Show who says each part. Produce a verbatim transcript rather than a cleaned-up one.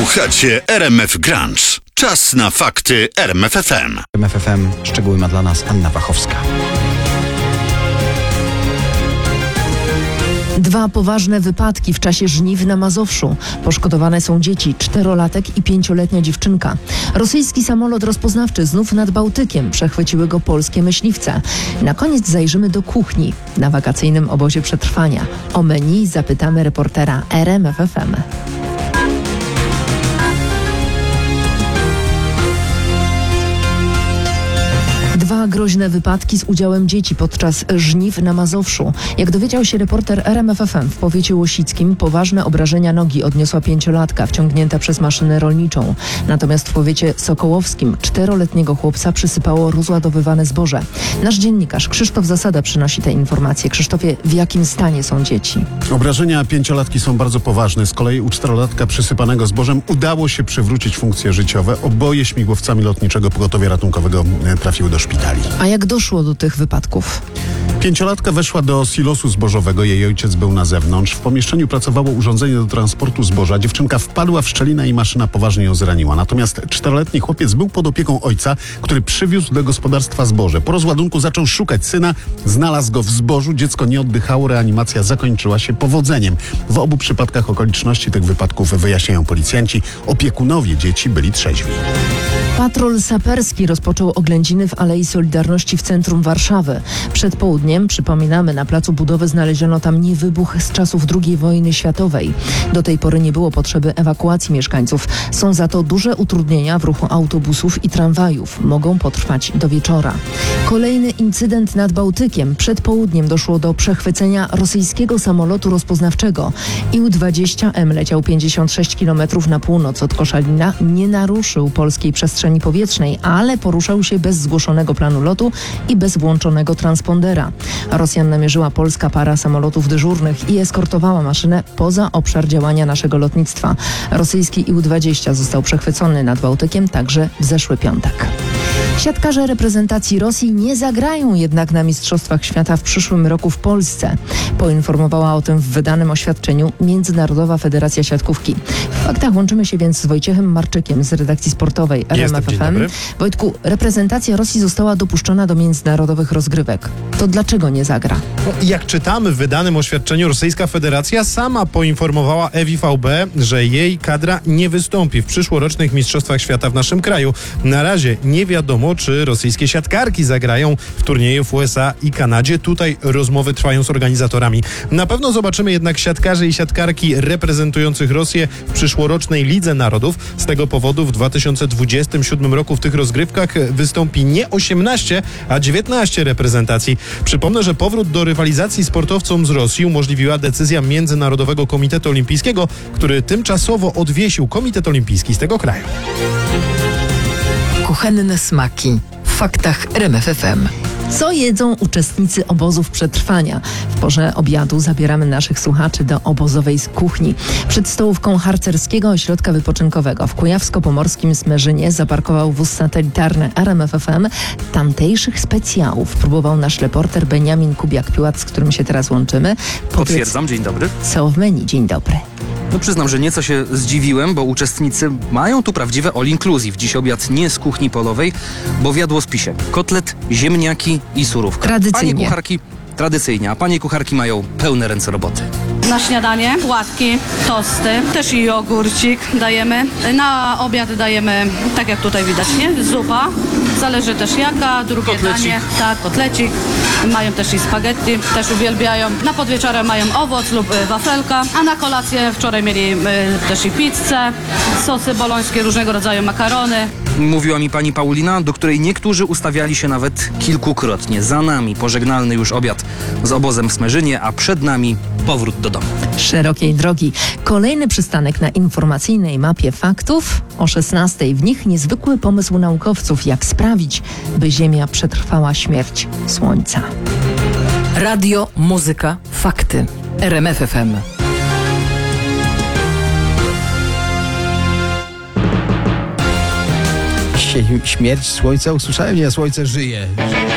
Speaker 1: Słuchacie R M F Grunge. Czas na fakty R M F F M.
Speaker 2: R M F F M. Szczegóły ma dla nas Anna Wachowska.
Speaker 3: Dwa poważne wypadki w czasie żniw na Mazowszu. Poszkodowane są dzieci, czterolatek i pięcioletnia dziewczynka. Rosyjski samolot rozpoznawczy znów nad Bałtykiem. Przechwyciły go polskie myśliwce. Na koniec zajrzymy do kuchni na wakacyjnym obozie przetrwania. O menu zapytamy reportera R M F F M. Dwa groźne wypadki z udziałem dzieci podczas żniw na Mazowszu. Jak dowiedział się reporter R M F F M, w powiecie łosickim poważne obrażenia nogi odniosła pięciolatka wciągnięta przez maszynę rolniczą. Natomiast w powiecie sokołowskim czteroletniego chłopca przysypało rozładowywane zboże. Nasz dziennikarz Krzysztof Zasada przynosi te informacje. Krzysztofie, w jakim stanie są dzieci?
Speaker 4: Obrażenia pięciolatki są bardzo poważne. Z kolei u czterolatka przysypanego zbożem udało się przywrócić funkcje życiowe. Oboje śmigłowcami Lotniczego Pogotowia Ratunkowego trafiły do szpitala.
Speaker 3: A jak doszło do tych wypadków?
Speaker 4: Pięciolatka weszła do silosu zbożowego, jej ojciec był na zewnątrz. W pomieszczeniu pracowało urządzenie do transportu zboża. Dziewczynka wpadła w szczelinę i maszyna poważnie ją zraniła. Natomiast czteroletni chłopiec był pod opieką ojca, który przywiózł do gospodarstwa zboże. Po rozładunku zaczął szukać syna, znalazł go w zbożu. Dziecko nie oddychało, reanimacja zakończyła się powodzeniem. W obu przypadkach okoliczności tych wypadków wyjaśniają policjanci. Opiekunowie dzieci byli trzeźwi.
Speaker 3: Patrol saperski rozpoczął oględziny w Alei Solidarności w centrum Warszawy. Przed południem, przypominamy, na placu budowy znaleziono tam niewybuch z czasów drugiej wojny światowej. Do tej pory nie było potrzeby ewakuacji mieszkańców. Są za to duże utrudnienia w ruchu autobusów i tramwajów. Mogą potrwać do wieczora. Kolejny incydent nad Bałtykiem. Przed południem doszło do przechwycenia rosyjskiego samolotu rozpoznawczego. I U dwadzieścia M leciał pięćdziesiąt sześć kilometrów na północ od Koszalina. Nie naruszył polskiej przestrzeni powietrznej, ale poruszał się bez zgłoszonego planu lotu i bez włączonego transpondera. Rosjan namierzyła polska para samolotów dyżurnych i eskortowała maszynę poza obszar działania naszego lotnictwa. Rosyjski I U dwadzieścia został przechwycony nad Bałtykiem także w zeszły piątek. Siatkarze reprezentacji Rosji nie zagrają jednak na Mistrzostwach Świata w przyszłym roku w Polsce. Poinformowała o tym w wydanym oświadczeniu Międzynarodowa Federacja Siatkówki. W faktach łączymy się więc z Wojciechem Marczykiem z redakcji sportowej R M F F M. Wojtku, reprezentacja Rosji została dopuszczona do międzynarodowych rozgrywek. To dlaczego nie zagra?
Speaker 5: No, jak czytamy w wydanym oświadczeniu, Rosyjska Federacja sama poinformowała E V V B, że jej kadra nie wystąpi w przyszłorocznych Mistrzostwach Świata w naszym kraju. Na razie nie wiadomo, czy rosyjskie siatkarki zagrają w turnieju w U S A i Kanadzie. Tutaj rozmowy trwają z organizatorami. Na pewno zobaczymy jednak siatkarzy i siatkarki reprezentujących Rosję w przyszłorocznej Lidze Narodów. Z tego powodu w dwa tysiące dwudziestym siódmym roku w tych rozgrywkach wystąpi nie osiemnaście, a dziewiętnaście reprezentacji. Przypomnę, że powrót do rywalizacji sportowcom z Rosji umożliwiła decyzja Międzynarodowego Komitetu Olimpijskiego, który tymczasowo odwiesił Komitet Olimpijski z tego kraju.
Speaker 6: Kuchenne smaki w faktach R M F F M.
Speaker 3: Co jedzą uczestnicy obozów przetrwania? W porze obiadu zabieramy naszych słuchaczy do obozowej kuchni. Przed stołówką harcerskiego ośrodka wypoczynkowego w Kujawsko-Pomorskim Smerzynie zaparkował wóz satelitarny R M F F M. Tamtejszych specjałów próbował nasz reporter Beniamin Kubiak-Piłat, z którym się teraz łączymy. Powiedz,
Speaker 7: Potwierdzam, dzień dobry.
Speaker 3: co w menu? Dzień dobry.
Speaker 7: No przyznam, że nieco się zdziwiłem, bo uczestnicy mają tu prawdziwe all inclusive. Dziś obiad nie z kuchni polowej, bo w jadłospisie kotlet, ziemniaki i surówka.
Speaker 3: Tradycyjnie.
Speaker 7: Panie kucharki, tradycyjnie, a panie kucharki mają pełne ręce roboty.
Speaker 8: Na śniadanie płatki, tosty, też i jogurcik dajemy. Na obiad dajemy, tak jak tutaj widać, nie? Zupa. Zależy też jaka, drugie
Speaker 7: Kotlecik.
Speaker 8: danie. Tak, kotlecik. Mają też i spaghetti, też uwielbiają. Na podwieczorem mają owoc lub y, wafelka, a na kolację wczoraj mieli y, też i pizzę, sosy bolońskie, różnego rodzaju makarony.
Speaker 7: Mówiła mi pani Paulina, do której niektórzy ustawiali się nawet kilkukrotnie. Za nami pożegnalny już obiad z obozem w Smerzynie, a przed nami powrót do domu.
Speaker 3: Szerokiej drogi. Kolejny przystanek na informacyjnej mapie faktów. O szesnastej w nich niezwykły pomysł naukowców, jak sprawić, by Ziemia przetrwała śmierć Słońca.
Speaker 6: Radio, muzyka, fakty. R M F F M.
Speaker 2: Śmierć Słońca usłyszałem, nie, Słońce żyje.